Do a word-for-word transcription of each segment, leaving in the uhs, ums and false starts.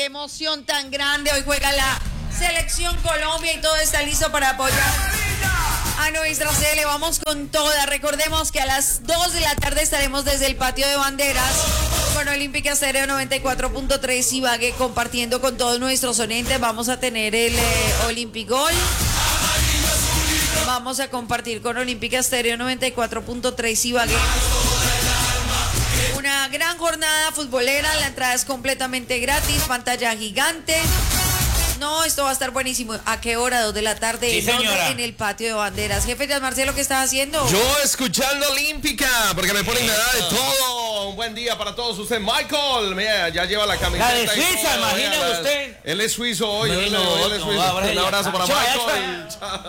qué emoción tan grande. Hoy juega la Selección Colombia y todo está listo para apoyar a nuestra Sele. Vamos con toda. Recordemos que a las dos de la tarde estaremos desde el patio de banderas con Olímpica Estéreo noventa y cuatro punto tres Ibagué, compartiendo con todos nuestros oyentes. Vamos a tener el eh, Olympic Gol. Vamos a compartir con Olímpica Estéreo noventa y cuatro punto tres Ibagué una gran jornada futbolera. La entrada es completamente gratis, pantalla gigante. No, esto va a estar buenísimo. ¿A qué hora? Dos de la tarde. Sí, señora. En el patio de banderas. Jefe Jan Marcelo, ¿qué estás haciendo? Yo escuchando Olímpica, porque me ponen la edad de todo. Un buen día para todos ustedes. Michael, mira, ya lleva la camiseta. La de Suiza, imagínate usted. Él es suizo hoy. No, él, no, él es no, suizo. no, Un abrazo para yo, Michael.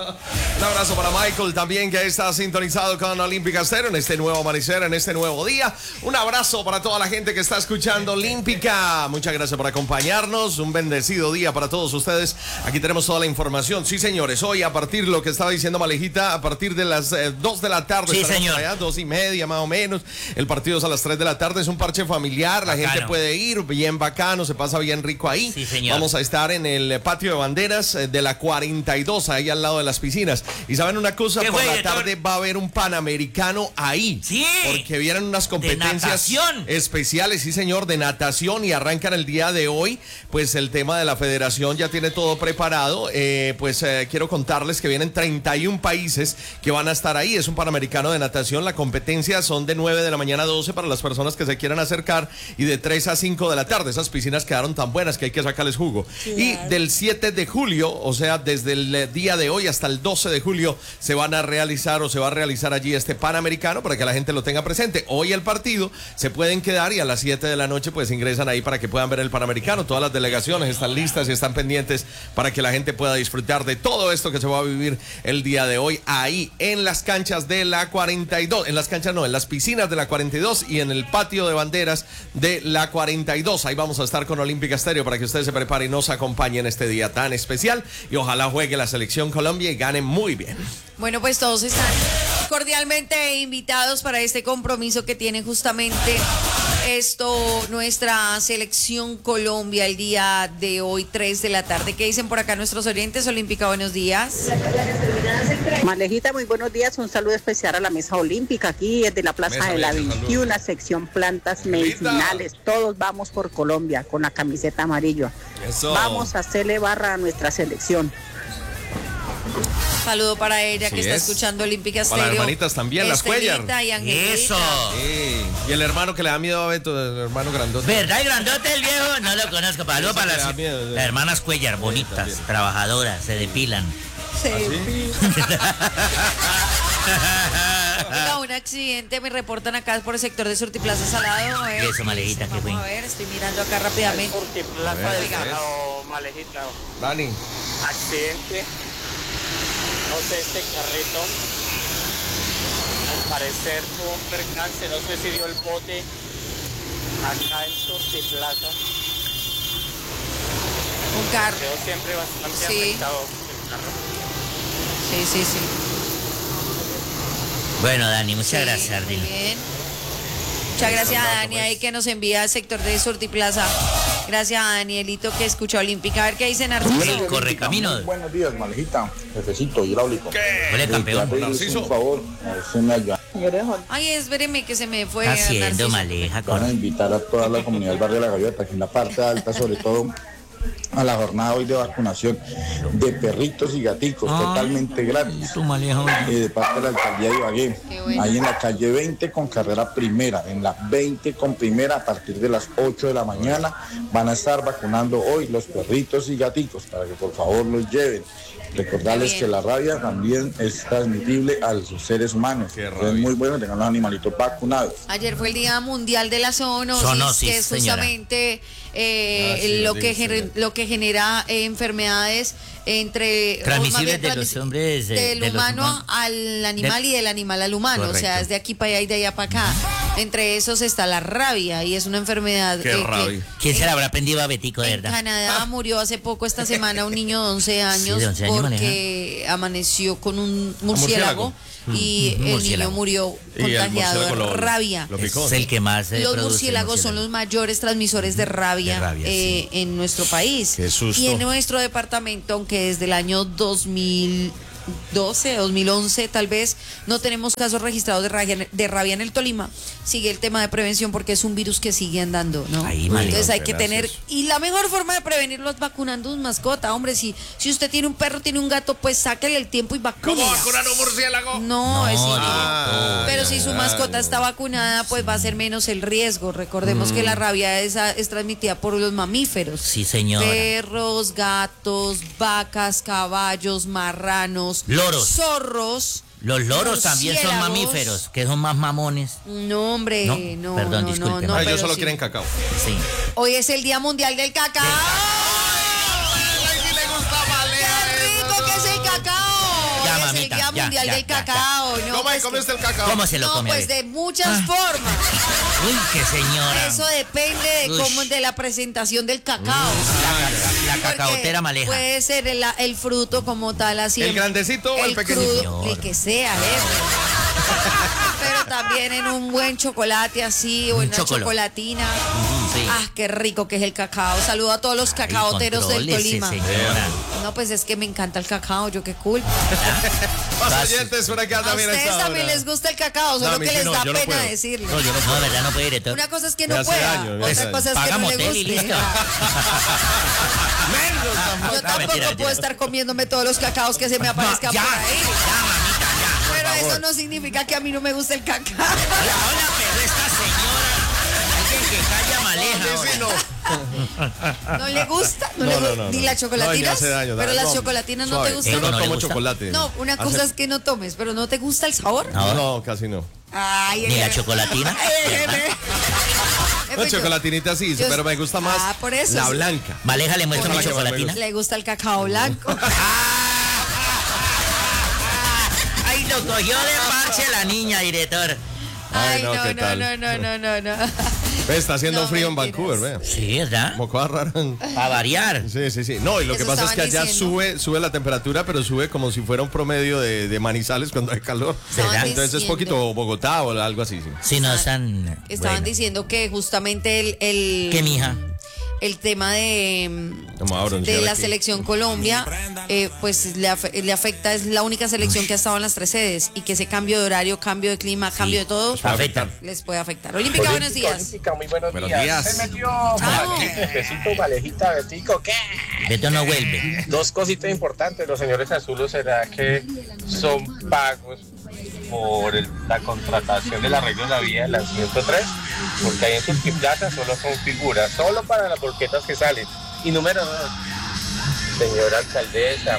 Un abrazo para Michael también, que está sintonizado con Olímpica Estéreo en este nuevo amanecer, en este nuevo día. Un abrazo para toda la gente que está escuchando Olímpica. Muchas gracias por acompañarnos. Un bendecido día para todos ustedes. Aquí tenemos toda la información. Sí, señores, hoy a partir de lo que estaba diciendo Malejita, a partir de las eh, dos de la tarde, sí, señor. allá, dos y media más o menos. El partido es a las tres de la tarde, es un parche familiar, la bacano. gente puede ir, bien bacano, se pasa bien rico ahí. Sí, señor. Vamos a estar en el patio de banderas eh, de la cuarenta y dos, ahí al lado de las piscinas. Y saben una cosa, ¿Qué por fue, la director? tarde va a haber un panamericano ahí. Sí. Porque vienen unas competencias natación. especiales, sí señor, de natación, y arrancan el día de hoy. Pues el tema de la federación ya tiene todo preparado. Eh, pues eh, quiero contarles que vienen treinta y un países que van a estar ahí. Es un panamericano de natación. La competencia son de nueve de la mañana a doce para las personas que se quieran acercar, y de tres a cinco de la tarde. Esas piscinas quedaron tan buenas que hay que sacarles jugo. Claro. Y del siete de julio, o sea, desde el día de hoy hasta el doce de julio, se van a realizar o se va a realizar allí este panamericano para que la gente lo tenga presente. Hoy el partido, se pueden quedar y a las siete de la noche pues ingresan ahí para que puedan ver el panamericano. Todas las delegaciones están listas y están pendientes para que la gente pueda disfrutar de todo esto que se va a vivir el día de hoy ahí en las canchas de la cuarenta y dos, en las canchas no, en las piscinas de la cuarenta y dos y en el patio de banderas de la cuarenta y dos. Ahí vamos a estar con Olímpica Estéreo para que ustedes se preparen y nos acompañen este día tan especial, y ojalá juegue la Selección Colombia y gane muy bien. Bueno, pues todos están cordialmente invitados para este compromiso que tiene justamente esto, nuestra Selección Colombia, el día de hoy, tres de la tarde. ¿Qué dicen por acá nuestros oyentes? Olímpica, buenos días. Malejita, muy buenos días. Un saludo especial a la Mesa Olímpica, aquí desde la Plaza Mesa, de la mesa, veintiuna, sección plantas medicinales. Todos vamos por Colombia con la camiseta amarillo. Eso. Vamos a hacerle barra a nuestra selección. Saludo para ella que Sí está es. escuchando Olímpica Para Estéreo. las hermanitas también, las Cuellar. Estelita y Angelita. Eso. Sí. Y el hermano que le da miedo a Beto, el hermano grandote. ¿Verdad y grandote el viejo? No lo conozco. Saludos Ese para que da las, miedo, las hermanas Cuellar, bonitas, también. trabajadoras, se depilan. Sí. ¿Ah, Oiga, un accidente me reportan acá por el sector de Surtiplaza Salado. A ver, ¿Y eso, Malejita, qué fue? Vamos a ver, estoy mirando acá rápidamente. Surtiplaza A ver, del a ver. Ganado, Malejita. Dani. Accidente. No sé, este carrito. Al parecer tuvo un percance, no sé si dio el bote. Acá en Surtiplaza. Un carro. Quedó siempre bastante Sí. afectado el carro. Sí, sí, sí. Bueno, Dani, muchas Sí, gracias, muy Ardila. bien. Muchas gracias a Dani ahí que nos envía al sector de Surtiplaza. Gracias a Danielito que escuchó Olímpica. A ver qué dicen Narciso. El correcaminos. Buenos días, Malejita, jefecito hidráulico. Hola, campeón. Narciso. Por favor, a ver si me ayudan. Ay, espéreme que se me fue. Haciendo Narciso. Maleja Van a con... invitar a toda la comunidad del barrio de La Gaviota, aquí en la parte alta, sobre todo a la jornada hoy de vacunación de perritos y gaticos, Ah. totalmente gratis. Tu Maleja, oye. eh, de parte de la alcaldía de Ibagué, Qué bueno. ahí en la calle veinte con carrera primera, en la veinte con primera a partir de las ocho de la mañana van a estar vacunando hoy los perritos y gaticos para que por favor los lleven. Recordarles Qué que bien. la rabia también es transmitible a los seres humanos. Qué Es rabia. muy bueno tener los animalitos vacunados. Ayer fue el Día Mundial de la Zoonosis, Zoonosis, que es señora. justamente eh, Ah, sí, lo, sí, que sí, gener- sí. lo que genera eh, enfermedades entre Transmisibles o más bien de los transmis- hombres, eh, del de los humano humanos. al animal De- y del animal al humano, o sea, Correcto. es de aquí para allá y de allá para acá. Entre esos está la rabia y es una enfermedad Qué eh, que rabia. ¿Quién se la habrá aprendido a Betico, de en verdad? Canadá murió hace poco esta semana un niño de once años de once años porque amaneció con un murciélago. murciélago. y Un el niño murciélago. murió Y el contagiado de murciélago lo- rabia. lo picó. Es el que más eh, Los produce murciélagos son los mayores transmisores de rabia, De rabia, eh, en nuestro país. Qué susto. Y en nuestro departamento, aunque desde el año dos mil doce, dos mil once tal vez, no tenemos casos registrados de rabia, de rabia en el Tolima, sigue el tema de prevención porque es un virus que sigue andando, ¿no? Ahí, María. Entonces hay que Gracias. tener, y la mejor forma de prevenirlo es vacunando a su mascota, hombre, si, si usted tiene un perro, tiene un gato, pues sáquele el tiempo y vacúnela. ¿Cómo vacunar a un murciélago? No, No, es no. Ah, pero ya, si su ya, mascota ya. está vacunada, pues va a ser menos el riesgo. Recordemos que la rabia es, es transmitida por los mamíferos. Sí, señora. Perros, gatos, vacas, caballos, marranos, Loros. zorros. Los loros también son murciélagos. mamíferos, que son más mamones. No, hombre, No, no, perdón, no, disculpe. no, no, Ah, pero ellos solo sí. quieren cacao. Sí. Hoy es el Día Mundial del Cacao. Ay, sí le gusta ¡Qué rico que es el cacao! Ya, Hoy es mamita, el Día ya, Mundial ya, del ya, ya. Cacao. ¿No? ¿Cómo, Pues ¿Cómo que- está el cacao? ¿Cómo se lo No, come? a pues ver? de muchas formas. Uy, qué señora. Eso depende de Ush. cómo de la presentación del cacao. La Porque cacaotera maleja. Puede ser el, el fruto como tal, así. ¿El grandecito o el pequeñito? crudo, el que sea, jefe. Pero también en un buen chocolate así o Un en una chocolo. chocolatina. Sí. Ah, qué rico que es el cacao. Saludo a todos los Ay, cacaoteros del contrólese, Tolima. señora. No, pues es que me encanta el cacao, yo qué culpa. Más Casi. oyentes por acá A también. a ustedes esta también hora. les gusta el cacao, No, solo a mí que sí les no, da yo no pena puedo. decirlo. No, yo no, no, verdad, no puede director. Una cosa es que Me no hace pueda, daño, me hace otra daño. cosa es que Paga no le motel y guste. listo. Yo tampoco mentira, mentira. puedo estar comiéndome todos los cacaos que se me aparezcan ya, por ahí. ya, mamita, ya. Pero eso no significa que a mí no me guste el cacao. Hola, hola, pero esta señora, alguien que calla maleja. Sí, sí, ahora. no. ¿No le gusta? ¿No, No, le no, gu- no, Ni no. las chocolatinas. No, me hace daño, pero da- las no, chocolatinas no suave. te Yo gustan. ¿No no le tomo gusta? chocolate. No, una Hace- cosa es que no tomes, pero ¿no te gusta el sabor? No, No, casi no. Ay, ni ay, la ay. chocolatina. Ay, jefe. No, Jefe, yo- chocolatinita sí, yo- pero me gusta más Ah, por eso. la blanca. Maleja le muestra Por una eso, chocolatina. Le gusta el cacao blanco. Ay, lo cogió de parche la niña, director. Ay, Ay, no, no, ¿qué no, tal? no, no, no, no, no. Ve, está haciendo No, frío en mentiras. Vancouver, vea. Sí, ¿verdad? Como cosa rara. Para variar. Sí, sí, sí. No, y lo que Eso pasa es que estaban allá diciendo. sube, sube la temperatura, pero sube como si fuera un promedio de, de Manizales cuando hay calor. Estaban Entonces es diciendo- poquito Bogotá o algo así. Sí. Si no están. Estaban bueno. diciendo que justamente el, el ¿Qué, mija? el tema de, Vamos a de broncear la aquí. selección Colombia, eh, pues le, afe- le afecta, es la única selección que ha estado en las tres sedes y que ese cambio de horario, cambio de clima, cambio de todo, Afecta. les puede afectar. Olímpica, buenos días. Olímpica, muy buenos, Buenos días. días. Se metió Ah. por aquí, Pepecito, Valejita, Betico, ¿qué? Beto no vuelve. Dos cositas importantes, los señores azulos, ¿será que son pagos por el- la contratación del arreglo de la vía de la ciento tres? Porque ahí en sus plazas solo son figuras, solo para las volquetas que salen. Y número dos, señora alcaldesa,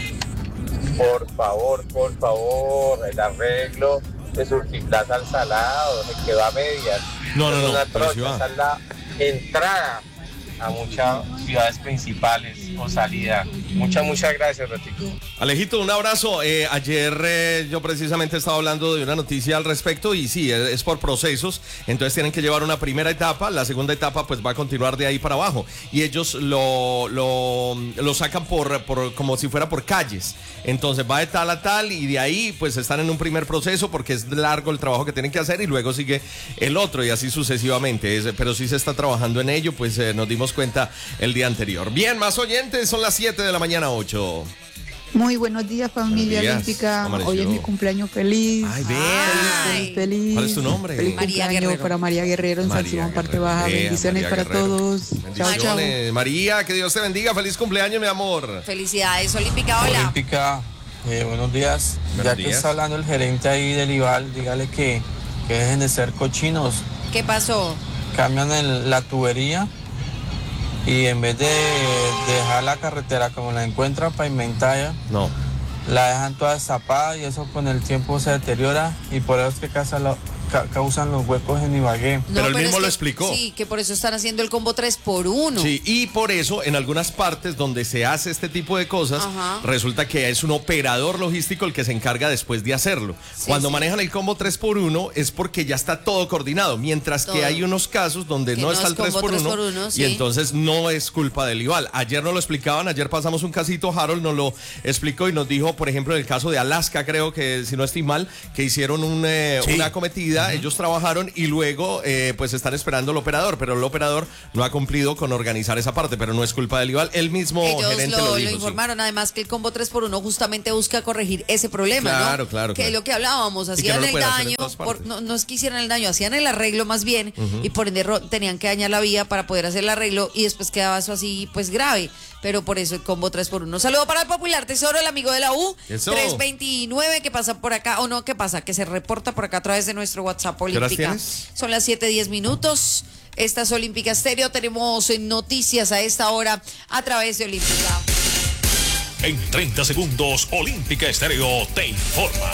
por favor, por favor, el arreglo de Surtiplaza al Salado, se quedó a medias. No, no, Es no, una pero sí trocha, va. esa es la entrada a muchas ciudades principales o salida. Muchas, muchas gracias, Ratico. Alejito, un abrazo. Eh, ayer eh, yo precisamente estaba hablando de una noticia al respecto y sí, es, es por procesos. Entonces tienen que llevar una primera etapa, la segunda etapa pues va a continuar de ahí para abajo. Y ellos lo, lo, lo sacan por, por como si fuera por calles. Entonces va de tal a tal y de ahí pues están en un primer proceso porque es largo el trabajo que tienen que hacer y luego sigue el otro y así sucesivamente. Es- pero sí se está trabajando en ello, pues eh, nos dimos cuenta el día anterior. Bien, más oyentes, son las siete de la mañana, ocho. Muy buenos días, familia Buenos días. olímpica. ¿Cómo amaneció? Hoy es mi cumpleaños feliz. Ay, bien. Ay. Feliz. ¿Cuál es tu nombre? Feliz María cumpleaños Guerrero. para María Guerrero en San María Simón, parte Guerrero. baja. Eh, Bendiciones María para Guerrero. todos. Chao, chao. Bendiciones. María, que Dios te bendiga. Feliz cumpleaños, mi amor. Felicidades, Olímpica, hola. Olímpica, eh, buenos días. Buenos ya que días. está hablando el gerente ahí del IVAL, dígale que, que dejen de ser cochinos, ¿Qué pasó? cambian el- la tubería y en vez de dejar la carretera como la encuentran pavimentada, No. la dejan toda destapada y eso con el tiempo se deteriora y por eso es que causa, lo- ca- causan los huecos en Ibagué. No, Pero él es mismo lo que- explicó. Sí, que por eso están haciendo el combo tres por uno. Sí, y por eso en algunas partes donde se hace este tipo de cosas, Ajá. resulta que es un operador logístico el que se encarga después de hacerlo. Sí, Cuando sí. manejan el combo tres por uno es porque ya está todo coordinado, mientras Todo. que hay unos casos donde Que no, no está es el tres combo por tres uno por uno, sí. y entonces no es culpa del IVAL. Ayer nos lo explicaban, ayer pasamos un casito, Harold nos lo explicó y nos dijo, por ejemplo, en el caso de Alaska, creo que si no estoy mal, que hicieron un, eh, Sí. una cometida, ellos trabajaron y luego eh, pues están esperando el operador, pero el operador no ha cumplido con organizar esa parte, pero no es culpa del IVAL, el mismo Ellos gerente lo, lo lo dijo. sí. informaron, además que el combo tres por uno justamente busca corregir ese problema, ¿no? Claro, claro, Que claro. es lo que hablábamos, que hacían no lo el pueden hacer en daño, todas por- partes. no, no es que hicieran el daño, hacían el arreglo más bien y por ende ro- tenían que dañar la vía para poder hacer el arreglo y después quedaba eso así pues grave, pero por eso el combo tres por uno. Saludo para el popular tesoro, el amigo de la U, Eso. tres veintinueve que pasa por acá, o no, ¿qué pasa? Que se reporta por acá a través de nuestro WhatsApp horas Olímpica. tienes? Son las siete diez minutos. Esta es Olímpica Estéreo. Tenemos eh, noticias a esta hora a través de Olímpica. En treinta segundos, Olímpica Estéreo te informa.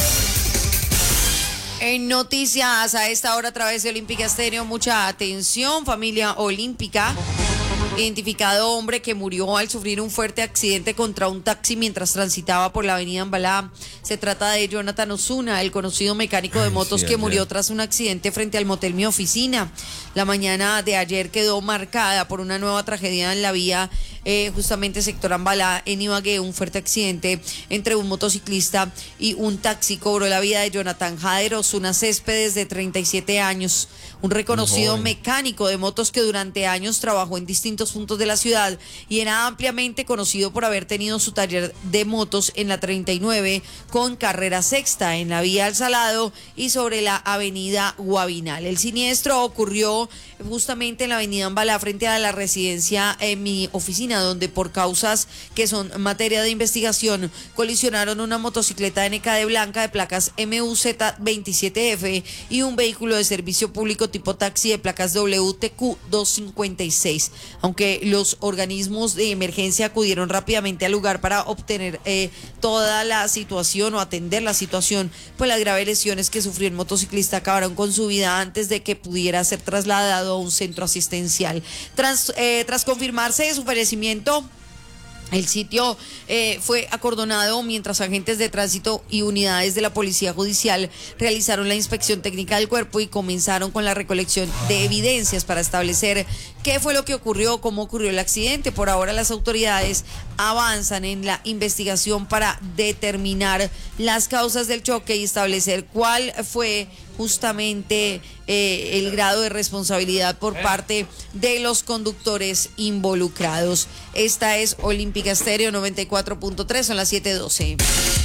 En noticias a esta hora a través de Olímpica Estéreo, mucha atención, familia olímpica. Identificado hombre que murió al sufrir un fuerte accidente contra un taxi mientras transitaba por la avenida Ambalá. Se trata de Jonathan Osuna, el conocido mecánico de Ay, motos sí, que ayer. murió tras un accidente frente al motel Mi Oficina. La mañana de ayer quedó marcada por una nueva tragedia en la vía, eh, justamente sector Ambalá, en Ibagué. Un fuerte accidente entre un motociclista y un taxi cobró la vida de Jonathan Jader Osuna Céspedes, de treinta y siete años. Un reconocido joven. mecánico de motos que durante años trabajó en distintos puntos de la ciudad y era ampliamente conocido por haber tenido su taller de motos en la treinta y nueve con carrera sexta en la vía El Salado y sobre la avenida Guabinal. El siniestro ocurrió justamente en la avenida Ambalá frente a la residencia en Mi Oficina, donde por causas que son materia de investigación colisionaron una motocicleta N K D blanca de placas M U Z veintisiete F y un vehículo de servicio público tipo taxi de placas W T Q doscientos cincuenta y seis. Aunque los organismos de emergencia acudieron rápidamente al lugar para obtener eh, toda la situación o atender la situación, pues las graves lesiones que sufrió el motociclista acabaron con su vida antes de que pudiera ser trasladado a un centro asistencial. Tras, eh, tras confirmarse su fallecimiento, el sitio eh, fue acordonado mientras agentes de tránsito y unidades de la Policía Judicial realizaron la inspección técnica del cuerpo y comenzaron con la recolección de evidencias para establecer qué fue lo que ocurrió, cómo ocurrió el accidente. Por ahora las autoridades avanzan en la investigación para determinar las causas del choque y establecer cuál fue justamente eh, el grado de responsabilidad por parte de los conductores involucrados. Esta es Olímpica Estéreo noventa y cuatro punto tres, son las siete doce.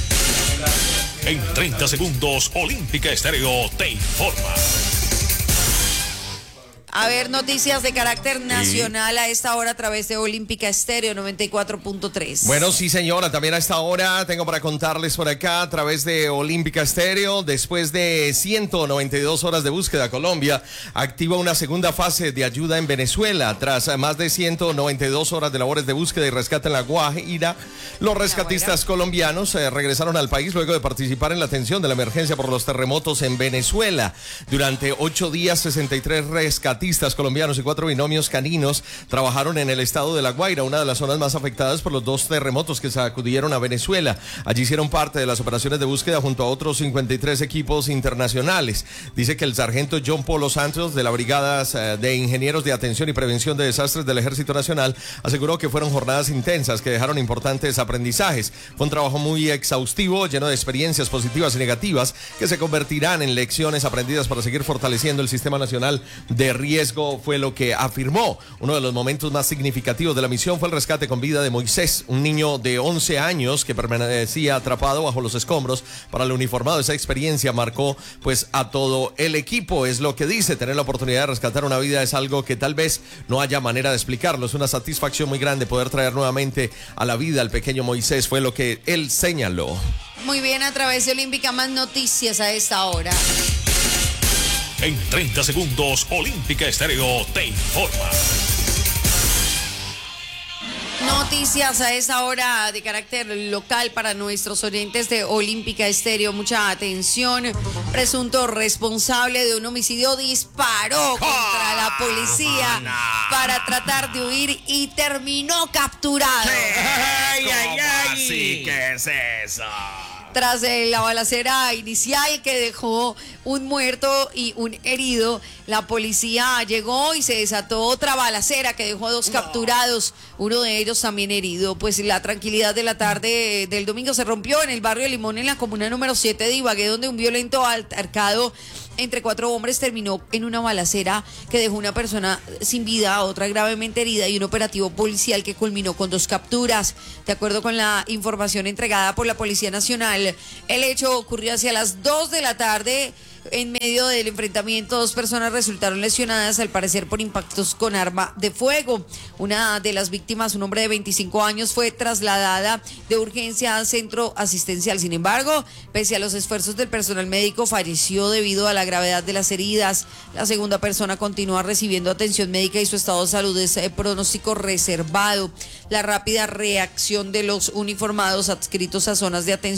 En treinta segundos, Olímpica Estéreo te informa. A ver, noticias de carácter nacional a esta hora a través de Olímpica Estéreo noventa y cuatro punto tres. Bueno, sí señora, también a esta hora tengo para contarles por acá a través de Olímpica Estéreo, después de ciento noventa y dos horas de búsqueda, Colombia activa una segunda fase de ayuda en Venezuela. Tras más de ciento noventa y dos horas de labores de búsqueda y rescate en La Guajira, los rescatistas colombianos eh, regresaron al país luego de participar en la atención de la emergencia por los terremotos en Venezuela. Durante ocho días, sesenta y tres rescatistas colombianos y cuatro binomios caninos trabajaron en el estado de La Guaira, una de las zonas más afectadas por los dos terremotos que sacudieron a Venezuela. Allí hicieron parte de las operaciones de búsqueda junto a otros cincuenta y tres equipos internacionales. Dice que el sargento John Polo Santos de la Brigada de Ingenieros de Atención y Prevención de Desastres del Ejército Nacional aseguró que fueron jornadas intensas que dejaron importantes aprendizajes. Fue un trabajo muy exhaustivo, lleno de experiencias positivas y negativas que se convertirán en lecciones aprendidas para seguir fortaleciendo el Sistema Nacional de Riesgo, fue lo que afirmó. Uno de los momentos más significativos de la misión fue el rescate con vida de Moisés, un niño de once años que permanecía atrapado bajo los escombros. Para el uniformado, esa experiencia marcó pues a todo el equipo. Es lo que dice, tener la oportunidad de rescatar una vida es algo que tal vez no haya manera de explicarlo. Es una satisfacción muy grande poder traer nuevamente a la vida al pequeño Moisés, fue lo que él señaló. Muy bien, a través de Olímpica, más noticias a esta hora. En treinta segundos, Olímpica Estéreo te informa. noticias a esa hora de carácter local para nuestros oyentes de Olímpica Estéreo. Mucha atención. Presunto responsable de un homicidio disparó contra la policía para tratar de huir y terminó capturado. Ay, ay, ay. Así que es eso. Tras eh, la balacera inicial que dejó un muerto y un herido, la policía llegó y se desató otra balacera que dejó a dos capturados, uno de ellos también herido. Pues la tranquilidad de la tarde del domingo se rompió en el barrio Limón, en la comuna número siete de Ibagué, donde un violento altercado entre cuatro hombres terminó en una balacera que dejó una persona sin vida, otra gravemente herida y un operativo policial que culminó con dos capturas. De acuerdo con la información entregada por la Policía Nacional, el hecho ocurrió hacia las dos de la tarde. En medio del enfrentamiento, dos personas resultaron lesionadas, al parecer por impactos con arma de fuego. Una de las víctimas, un hombre de veinticinco años, fue trasladada de urgencia al centro asistencial. Sin embargo, pese a los esfuerzos del personal médico, falleció debido a la gravedad de las heridas. La segunda persona continúa recibiendo atención médica y su estado de salud es eh, pronóstico reservado. La rápida reacción de los uniformados adscritos a zonas de atención